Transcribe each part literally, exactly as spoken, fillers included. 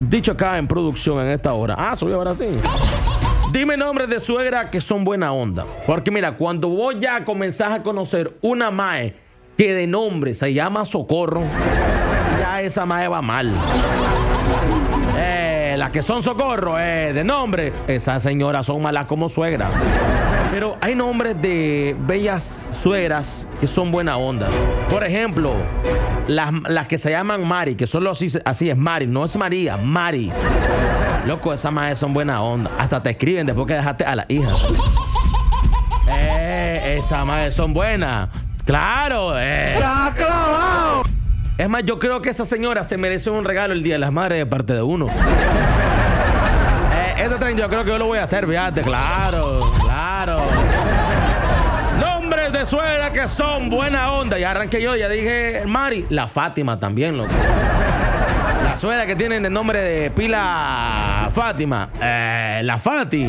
dicho acá en producción en esta hora. Ah, soy ahora sí. Dime nombres de suegra que son buena onda. Porque mira, cuando vos ya comenzás a conocer una mae que de nombre se llama Socorro, ya esa mae va mal. Eh, las que son Socorro, eh, de nombre, esas señoras son malas como suegra. Pero hay nombres de bellas suegras que son buena onda. Por ejemplo, las, las que se llaman Mari, que solo así, así es Mari, no es María, Mari. Loco, esas madres son buena onda. Hasta te escriben después que dejaste a la hija. Eh, esas madres son buenas. Claro, eh. ¡Está clavado! Es más, yo creo que esa señora se merece un regalo el Día de las Madres de parte de uno. Eh, este tren yo creo que yo lo voy a hacer, fíjate. Claro, claro. Nombres de suegra que son buena onda. Ya arranqué yo, ya dije Mari. La Fátima también, loco. La suegra que tienen el nombre de pila Fátima. Eh, la Fati.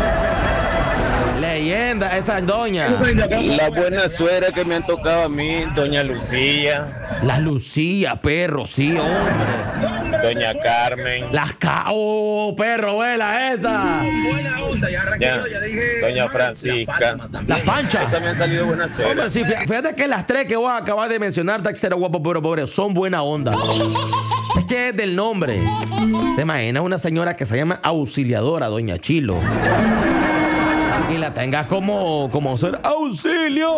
Leyenda, esa doña. La buena suegra que me han tocado a mí, doña Lucía. La Lucía, perro, sí, hombre. Doña Carmen. Las ca... Oh, perro, vela esa. Buena onda, ya arranqué yo, ya dije. Doña Francisca. Las Panchas. Esas me han salido buenas suegras. Hombre, sí, fíjate que las tres que voy a acabar de mencionar, taxero guapo, pero pobre, son buena onda. Es que es del nombre. ¿Te imaginas una señora que se llama Auxiliadora, doña Chilo? Y la tengas como, como ser auxilio.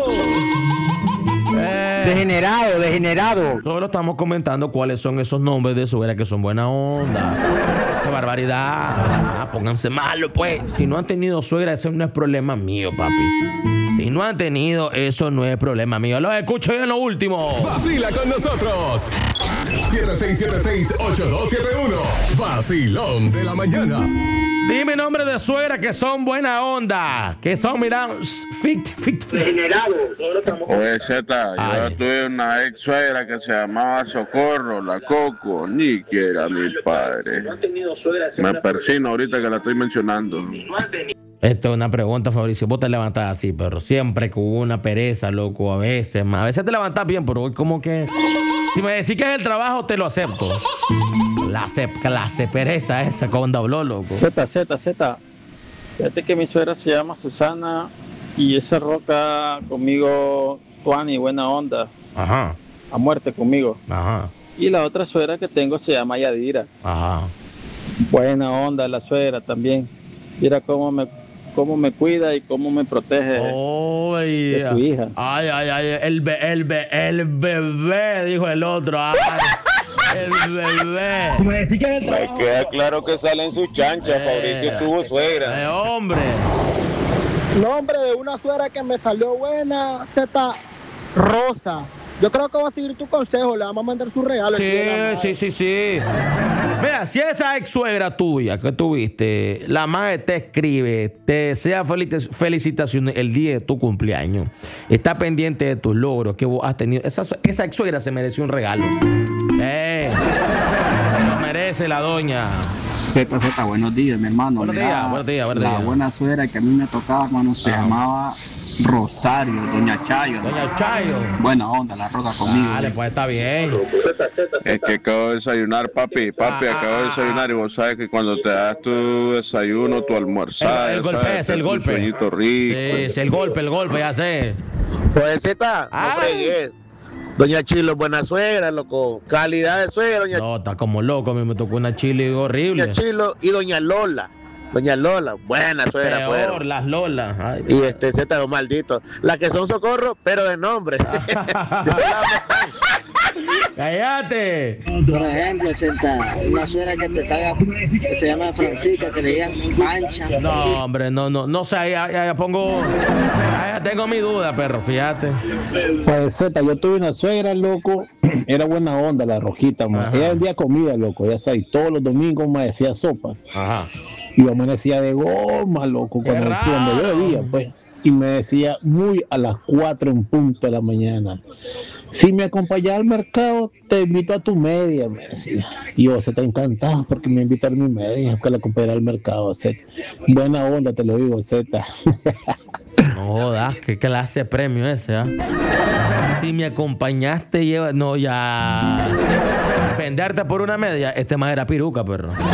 Eh, Degenerado, degenerado. Solo estamos comentando cuáles son esos nombres de suegra que son buena onda. ¡Qué barbaridad! Ah, pónganse malos, pues. Si no han tenido suegra, eso no es problema mío, papi. Si no han tenido, eso no es problema mío. Los escucho yo en lo último. Vacila con nosotros. siete seis siete seis, ocho dos siete uno. Vacilón de la mañana. Dime nombres de suegra que son buena onda. Que son, mira, fit, fit, fit. Degenerado. Oye, Zeta, yo tuve una ex suegra que se llamaba Socorro, la Coco, ni que era mi padre. Me persino ahorita que la estoy mencionando. Esto es una pregunta, Fabricio. Vos te levantás así, pero siempre con una pereza, loco. A veces, a veces te levantás bien, pero hoy como que... Si me decís que es el trabajo, te lo acepto. La clase pereza esa cuando habló, loco. Z, Z, Z. Fíjate que mi suegra se llama Susana y esa roca conmigo, Tuani, buena onda. Ajá. A muerte conmigo. Ajá. Y la otra suegra que tengo se llama Yadira. Ajá. Buena onda la suegra también. Mira cómo me, cómo me cuida y cómo me protege oh, de yeah. su hija. Ay, ay, ay. El, be, el, be, el bebé, dijo el otro. Ay. El bebé. Me queda claro que salen sus chanchas. Eh, Fabricio tuvo suegra. Eh, hombre. Nombre de una suegra que me salió buena, Z Rosa. Yo creo que va a seguir tu consejo, le vamos a mandar su regalo. Sí, sí, sí, sí. Mira, si esa ex suegra tuya que tuviste, la madre te escribe, te desea felicitaciones el día de tu cumpleaños, está pendiente de tus logros que vos has tenido, esa, esa ex suegra se merece un regalo. Eh, lo merece la doña. Z, Z, buenos días, mi hermano. Buenos días, buenos días, buenos días. La buena suegra que a mí me tocaba cuando se ah. llamaba Rosario, doña Chayo. Doña Chayo. Buena onda, la roca conmigo. Dale, pues está bien. Es que acabo de desayunar, papi. Papi, ah, acabo de desayunar y vos sabes que cuando te das tu desayuno, tu almuerzada. El, el golpe es el golpe. Un sueñito rico. Sí, es el golpe, el golpe, ya sé. Pues Z, no fregues. Doña Chilo, buena suegra, loco. Calidad de suegra, doña. No, está como loco. A mí me tocó una Chilo horrible. Doña Chilo y doña Lola. Doña Lola, buena suegra. Peor, fueron. las Lolas. Ay, y este Z, los malditos. Las que son Socorro, pero de nombre. ¡Cállate! Por ejemplo, Z, una suegra que te salga, que se llama Francisca, que le digan Pancha. No, hombre, no, no, no sé, ya, ya, ya pongo, ya tengo mi duda, perro, fíjate. Pues Z, yo tuve una suegra, loco, era buena onda, la rojita, man. Ella vendía comida, loco, ya sabes, todos los domingos me decía sopas. Ajá. Y yo amanecía de goma, loco, cuando yo bebía, pues. Y me decía muy a las cuatro en punto de la mañana: si me acompañaba al mercado, te invito a tu media, me decía. Y yo, Z, encantado porque me invitó a mi media, que la acompañara al mercado, Z. Buena onda, te lo digo, Z. No jodas, qué clase de premio ese, ¿ah? ¿eh? Si me acompañaste, lleva... No, ya... Venderte por una media, este más era piruca, perro.